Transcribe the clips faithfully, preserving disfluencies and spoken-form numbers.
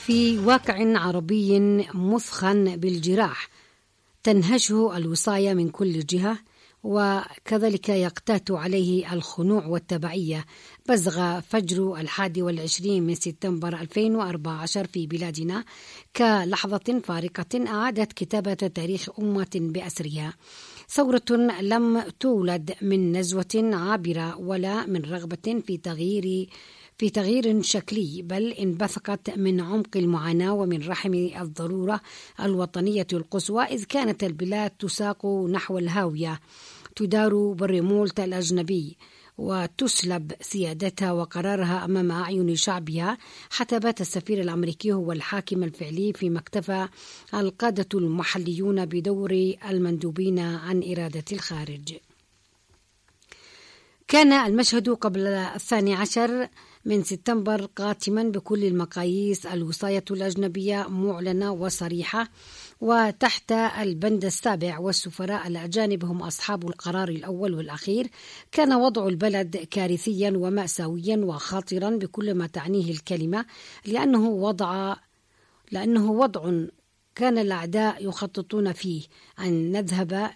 في واقع عربي مثخن بالجراح تنهشه الوصاية من كل جهة، وكذلك يقتات عليه الخنوع والتبعية. بزغ فجر الحادي والعشرين من سبتمبر ألفين وأربعة عشر في بلادنا كلحظة فارقة أعادت كتابة تاريخ أمة بأسرها. ثورة لم تولد من نزوة عابرة ولا من رغبة في تغيير في تغيير شكلي، بل انبثقت من عمق المعاناة ومن رحم الضرورة الوطنية القصوى، إذ كانت البلاد تساق نحو الهاوية، تدار بالرمولة الأجنبي وتسلب سيادتها وقرارها أمام أعين شعبها، حتى بات السفير الأمريكي هو الحاكم الفعلي، فيما اكتفى القادة المحليون بدور المندوبين عن إرادة الخارج. كان المشهد قبل الثاني عشر من سبتمبر قاتما بكل المقاييس، الوصاية الأجنبية معلنة وصريحة وتحت البند السابع، والسفراء الأجانب هم أصحاب القرار الأول والأخير. كان وضع البلد كارثيا ومأساويا وخاطرا بكل ما تعنيه الكلمة، لأنه وضع لأنه وضع كان الأعداء يخططون فيه أن نذهب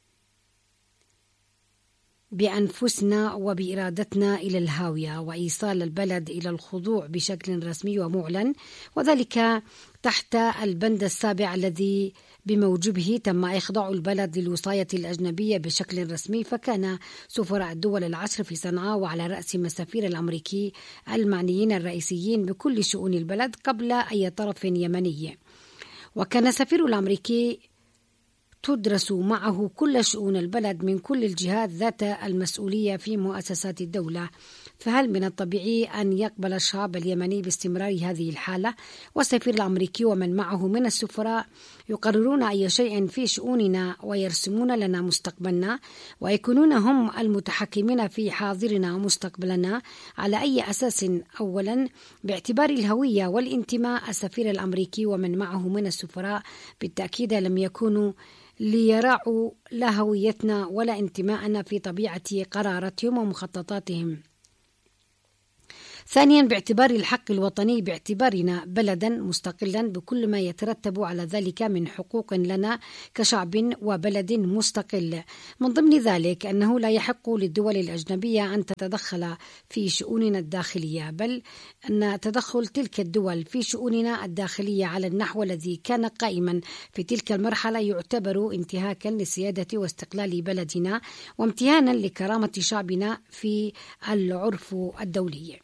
بأنفسنا وبإرادتنا إلى الهاوية، وإيصال البلد إلى الخضوع بشكل رسمي ومعلن، وذلك تحت البند السابع الذي بموجبه تم إخضاع البلد للوصاية الأجنبية بشكل رسمي. فكان سفراء الدول العشر في صنعاء وعلى رأسهم السفير الأمريكي المعنيين الرئيسيين بكل شؤون البلد قبل أي طرف يمني، وكان السفير الأمريكي تدرس معه كل شؤون البلد من كل الجهات ذات المسؤولية في مؤسسات الدولة. فهل من الطبيعي أن يقبل الشعب اليمني باستمرار هذه الحالة، والسفير الأمريكي ومن معه من السفراء يقررون أي شيء في شؤوننا ويرسمون لنا مستقبلنا ويكونون هم المتحكمين في حاضرنا ومستقبلنا؟ على أي أساس؟ أولا، باعتبار الهوية والانتماء، السفير الأمريكي ومن معه من السفراء بالتأكيد لم يكونوا ليراعوا لا هويتنا ولا انتماءنا في طبيعة قراراتهم ومخططاتهم. ثانيا، باعتبار الحق الوطني، باعتبارنا بلدا مستقلا بكل ما يترتب على ذلك من حقوق لنا كشعب وبلد مستقل، من ضمن ذلك أنه لا يحق للدول الأجنبية أن تتدخل في شؤوننا الداخلية، بل أن تدخل تلك الدول في شؤوننا الداخلية على النحو الذي كان قائما في تلك المرحلة يعتبر انتهاكا لسيادة واستقلال بلدنا وامتهانا لكرامة شعبنا في العرف الدولي.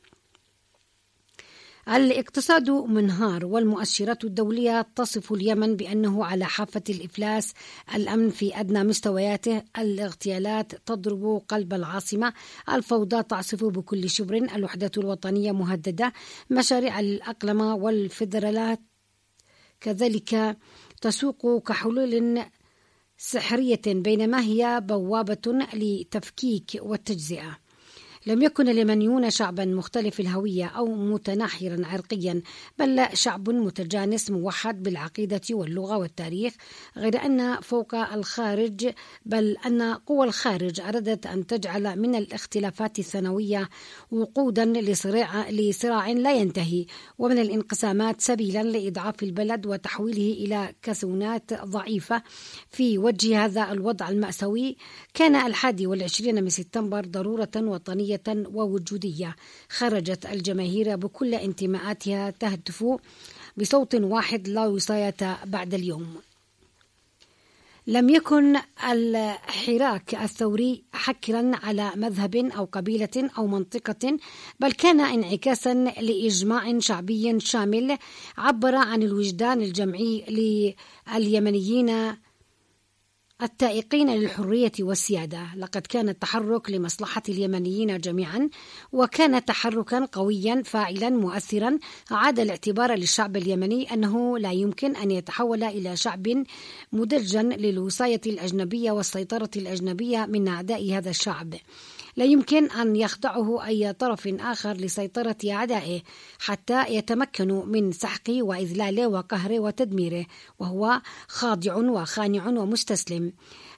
الاقتصاد منهار، والمؤشرات الدولية تصف اليمن بأنه على حافة الإفلاس، الأمن في أدنى مستوياته، الاغتيالات تضرب قلب العاصمة، الفوضى تعصف بكل شبر، الوحدة الوطنية مهددة، مشاريع الأقلمة والفدرالات كذلك تسوق كحلول سحرية، بينما هي بوابة لتفكيك والتجزئة. لم يكن اليمنيون شعبا مختلف الهوية أو متناحرا عرقيا، بل شعب متجانس موحد بالعقيدة واللغة والتاريخ، غير أن فوق الخارج بل أن قوى الخارج أردت أن تجعل من الاختلافات الثانوية وقودا لصراع, لصراع لا ينتهي، ومن الانقسامات سبيلا لإضعاف البلد وتحويله إلى كثونات ضعيفة. في وجه هذا الوضع المأساوي كان الحادي والعشرين من سبتمبر ضرورة وطنية ووجودية. خرجت الجماهير بكل انتماءاتها تهتف بصوت واحد: لا وصاية بعد اليوم. لم يكن الحراك الثوري حكرا على مذهب أو قبيلة أو منطقة، بل كان انعكاسا لإجماع شعبي شامل عبر عن الوجدان الجمعي لليمنيين التائقين للحرية والسيادة. لقد كان التحرك لمصلحة اليمنيين جميعا، وكان تحركا قويا فاعلا مؤثرا عاد الاعتبار للشعب اليمني أنه لا يمكن أن يتحول إلى شعب مدجن للوصاية الأجنبية والسيطرة الأجنبية من أعداء هذا الشعب. لا يمكن أن يخضعه أي طرف آخر لسيطرة أعدائه حتى يتمكنوا من سحقه وإذلاله وقهره وتدميره، وهو خاضع وخانع ومستسلم.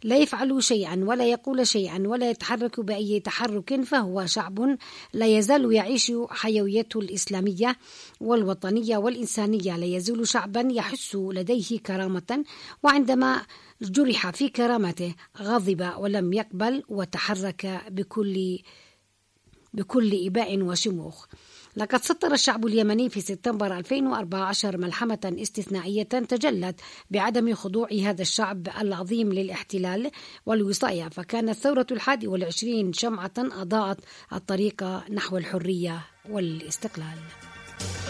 لا يفعل شيئا ولا يقول شيئا ولا يتحرك بأي تحرك، فهو شعب لا يزال يعيش حيويته الإسلامية والوطنية والإنسانية، لا يزال شعبا يحس لديه كرامة، وعندما جرح في كرامته غضب ولم يقبل وتحرك بكل بكل إباء وشموخ. لقد سطر الشعب اليمني في سبتمبر ألفين وأربعة عشر ملحمة استثنائية تجلت بعدم خضوع هذا الشعب العظيم للاحتلال والوصاية، فكانت ثورة الحادي والعشرين شمعة أضاءت الطريق نحو الحرية والاستقلال.